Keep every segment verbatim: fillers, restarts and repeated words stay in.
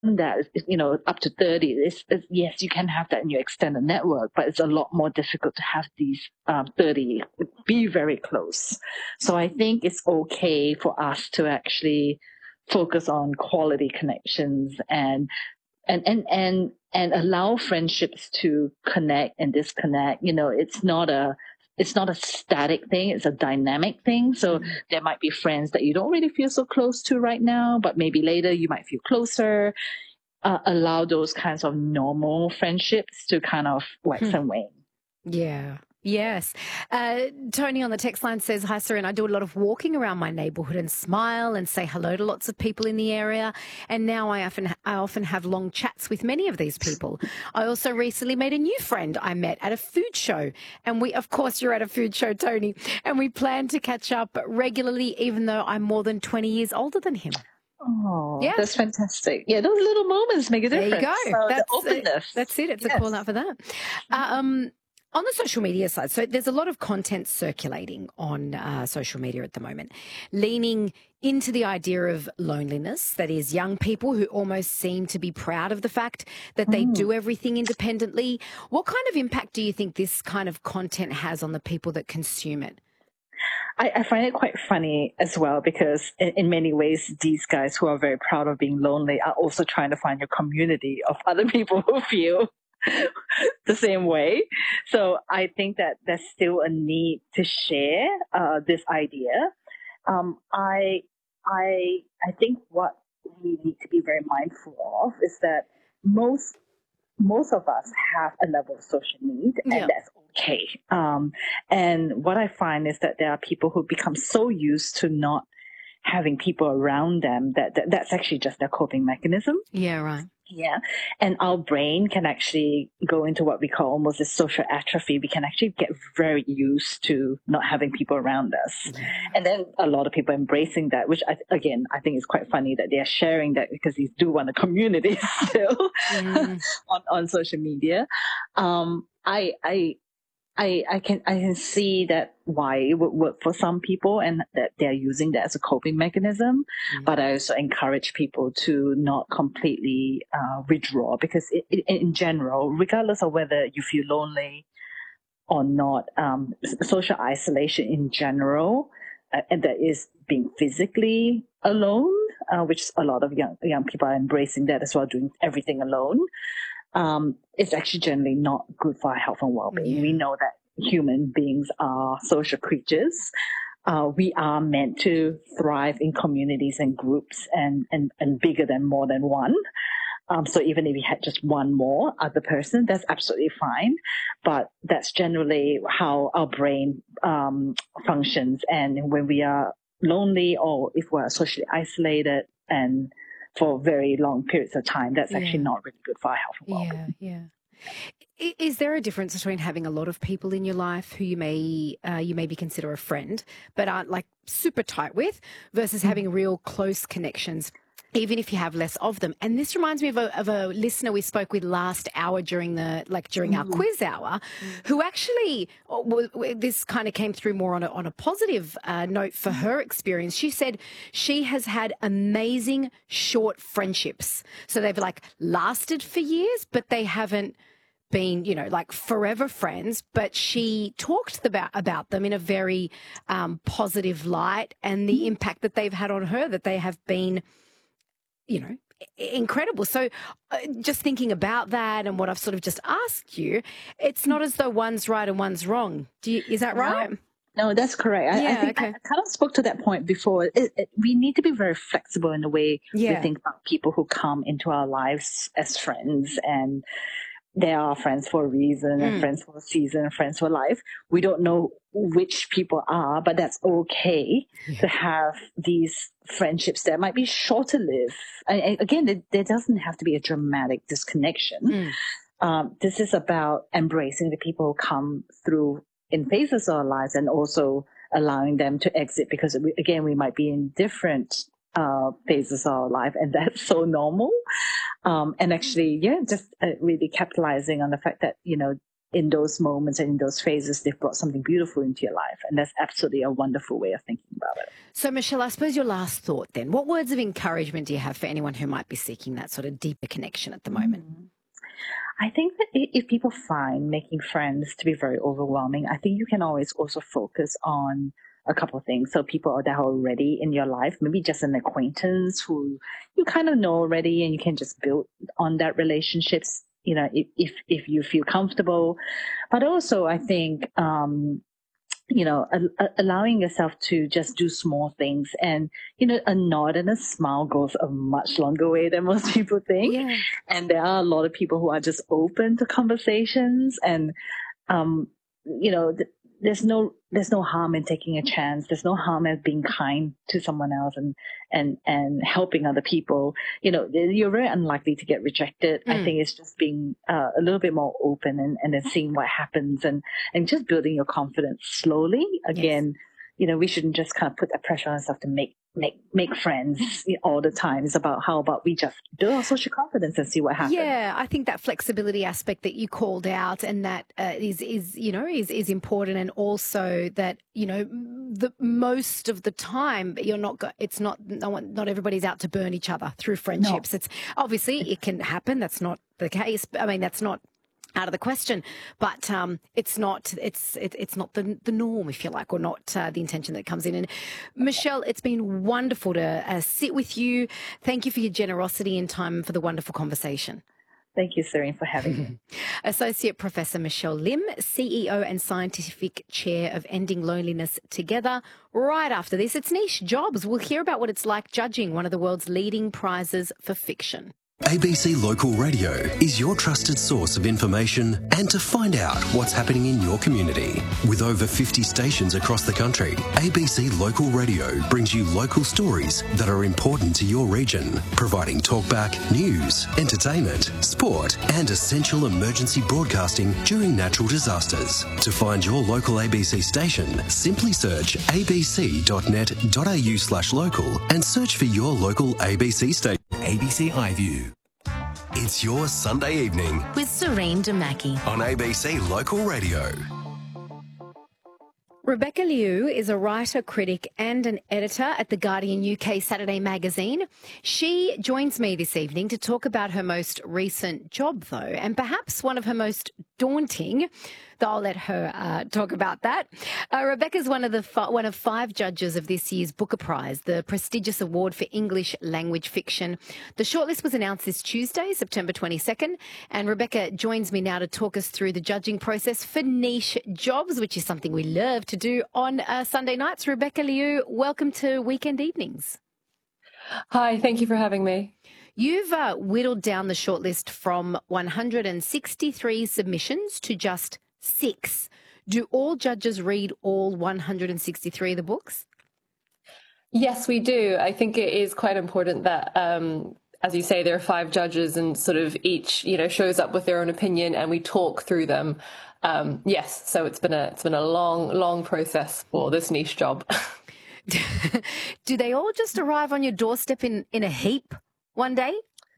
that, you know, up to thirty, it's, it's, yes, you can have that in your extended network, but it's a lot more difficult to have these um, thirty be very close. So I think it's okay for us to actually focus on quality connections and and and and and allow friendships to connect and disconnect. You know, it's not a it's not a static thing, it's a dynamic thing. So mm-hmm. there might be friends that you don't really feel so close to right now, but maybe later you might feel closer. Uh, allow those kinds of normal friendships to kind of wax hmm. and wane. Yeah. Yes. Uh, Tony on the text line says, hi, Serene, I do a lot of walking around my neighbourhood and smile and say hello to lots of people in the area. And now I often, I often have long chats with many of these people. I also recently made a new friend I met at a food show. And we, of course, you're at a food show, Tony, and we plan to catch up regularly, even though I'm more than twenty years older than him. Oh, yeah. That's fantastic. Yeah, those little moments make a difference. There you go. So that's, the openness. Uh, that's it. It's yes. a call out for that. Um, on the social media side, so there's a lot of content circulating on uh, social media at the moment, leaning into the idea of loneliness, that is young people who almost seem to be proud of the fact that they mm. do everything independently. What kind of impact do you think this kind of content has on the people that consume it? I, I find it quite funny as well, because in, in many ways, these guys who are very proud of being lonely are also trying to find a community of other people who feel the same way. So I think that there's still a need to share uh, this idea. Um, I, I, I think what we need to be very mindful of is that most most of us have a level of social need, and yeah. that's okay. Um, and what I find is that there are people who become so used to not having people around them that, that that's actually just their coping mechanism. Yeah, right. Yeah. And our brain can actually go into what we call almost a social atrophy. We can actually get very used to not having people around us. Yeah. And then a lot of people embracing that, which I, again, I think is quite funny that they're sharing that because they do want a community still mm. on, on social media. Um, I, I, I, I can I can see that why it would work for some people and that they're using that as a coping mechanism. Mm-hmm. But I also encourage people to not completely uh, withdraw, because it, it, in general, regardless of whether you feel lonely or not, um, social isolation in general, uh, and that is being physically alone, uh, which a lot of young young people are embracing that as well, doing everything alone. Um, it's actually generally not good for our health and well-being. Yeah. We know that human beings are social creatures. Uh, we are meant to thrive in communities and groups, and, and, and bigger than more than one. Um, so even if we had just one more other person, that's absolutely fine. But that's generally how our brain um, functions. And when we are lonely, or if we're socially isolated and for very long periods of time, that's actually yeah. not really good for our health and well-being. Yeah, yeah. Is there a difference between having a lot of people in your life who you may uh, you maybe consider a friend but aren't like super tight with, versus mm-hmm. having real close connections, even if you have less of them? And this reminds me of a, of a listener we spoke with last hour during the like during mm-hmm. our quiz hour, mm-hmm. who actually well, this kind of came through more on a, on a positive uh, note for her experience. She said she has had amazing short friendships, so they've like lasted for years, but they haven't been, you know, like forever friends, but she talked about about them in a very um, positive light, and the impact that they've had on her, that they have been, you know, incredible. So uh, just thinking about that and what I've sort of just asked you, it's not as though one's right and one's wrong. Do you, is that right? No. No, that's correct. I, yeah, I think okay. I, I kind of spoke to that point before. It, it, we need to be very flexible in the way yeah. we think about people who come into our lives as friends, and they are friends for a reason, mm. and friends for a season, and friends for life. We don't know which people are, but that's okay yeah. to have these friendships that might be shorter lived. And again, it, there doesn't have to be a dramatic disconnection. Mm. Um, this is about embracing the people who come through in phases of our lives, and also allowing them to exit, because we, again, we might be in different uh, phases of our life, and that's so normal. Um, and actually, yeah, just uh, really capitalizing on the fact that, you know, in those moments and in those phases, they've brought something beautiful into your life. And that's absolutely a wonderful way of thinking about it. So, Michelle, I suppose your last thought then, what words of encouragement do you have for anyone who might be seeking that sort of deeper connection at the moment? Mm-hmm. I think that if people find making friends to be very overwhelming, I think you can always also focus on a couple of things. So people that are already in your life, maybe just an acquaintance who you kind of know already, and you can just build on that relationships, you know, if if, if you feel comfortable. But also, I think, um, you know, a, a, allowing yourself to just do small things, and, you know, a nod and a smile goes a much longer way than most people think. Yeah. And there are a lot of people who are just open to conversations, and, um, you know, th- there's no, there's no harm in taking a chance. There's no harm in being kind to someone else and, and, and helping other people. You know, you're very unlikely to get rejected. Mm. I think it's just being uh, a little bit more open, and, and then seeing what happens, and, and just building your confidence slowly. Again, yes. You know, we shouldn't just kind of put that pressure on ourselves to make, make, make friends all the time. It's about how about we just build our social confidence and see what happens. Yeah, I think that flexibility aspect that you called out, and that uh, is, is, you know, is, is important. And also that, you know, the most of the time you're not, go- it's not, no one, not everybody's out to burn each other through friendships. No. It's obviously it can happen. That's not the case. I mean, that's not out of the question, but um, it's not it's it, it's not the the norm, if you like, or not uh, the intention that comes in. And Michelle, it's been wonderful to uh, sit with you. Thank you for your generosity and time, for the wonderful conversation. Thank you, Serene, for having me. Associate Professor Michelle Lim, C E O and Scientific Chair of Ending Loneliness Together. Right after this, it's Niche Jobs. We'll hear about what it's like judging one of the world's leading prizes for fiction. A B C Local Radio is your trusted source of information and to find out what's happening in your community. With over fifty stations across the country, A B C Local Radio brings you local stories that are important to your region, providing talkback, news, entertainment, sport and essential emergency broadcasting during natural disasters. To find your local A B C station, simply search abc.net.au slash local and search for your local A B C station. A B C iView. It's your Sunday evening with Serene Damaki on A B C Local Radio. Rebecca Liu is a writer, critic and an editor at The Guardian U K Saturday magazine. She joins me this evening to talk about her most recent job, though, and perhaps one of her most daunting. Though I'll let her uh, talk about that. Uh, Rebecca's one of the fi- one of five judges of this year's Booker Prize, the prestigious award for English language fiction. The shortlist was announced this Tuesday, September twenty-second, and Rebecca joins me now to talk us through the judging process for Niche Jobs, which is something we love to do on uh, Sunday nights. Rebecca Liu, welcome to Weekend Evenings. Hi, thank you for having me. You've uh, whittled down the shortlist from one hundred sixty-three submissions to just six. Do all judges read all one hundred sixty-three of the books? Yes, we do. I think it is quite important that, um, as you say, there are five judges and sort of each, you know, shows up with their own opinion and we talk through them. Um, yes, so it's been a it's been a long, long process for this niche job. Do they all just arrive on your doorstep in, in a heap one day?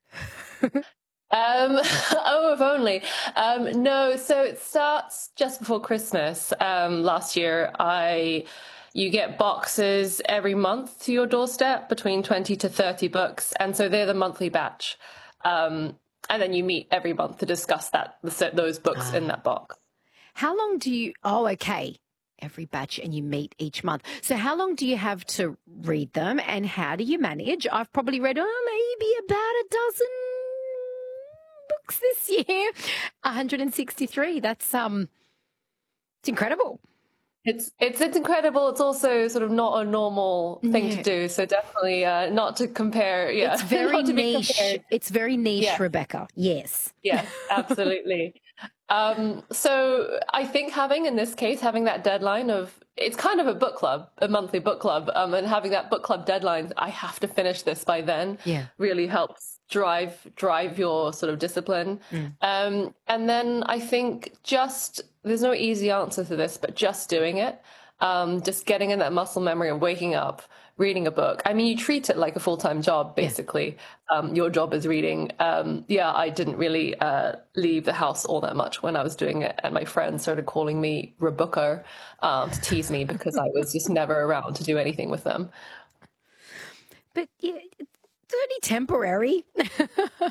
Um, oh, if only. Um, no, so it starts just before Christmas. Um, last year, I, you get boxes every month to your doorstep, between twenty to thirty books. And so they're the monthly batch. Um, and then you meet every month to discuss that, those books ah. in that box. How long do you, oh, okay. Every batch, and you meet each month. So how long do you have to read them, and how do you manage? I've probably read, oh, maybe about a dozen books this year. one hundred sixty-three. That's um it's incredible. It's it's it's incredible. It's also sort of not a normal thing yeah. to do. So definitely uh, not to compare. Yeah, it's very niche. It's very niche, yeah. Rebecca. Yes. Yes, absolutely. um, so I think having, in this case, having that deadline of, it's kind of a book club, a monthly book club, um, and having that book club deadline, I have to finish this by then, yeah. really helps drive drive your sort of discipline. Mm. Um, and then I think just, there's no easy answer to this, but just doing it, um, just getting in that muscle memory of waking up, reading a book. I mean, you treat it like a full-time job, basically. Yeah. Um, your job is reading. Um, yeah, I didn't really uh, leave the house all that much when I was doing it. And my friends started calling me Rebooker um, to tease me because I was just never around to do anything with them. But yeah, it's only temporary.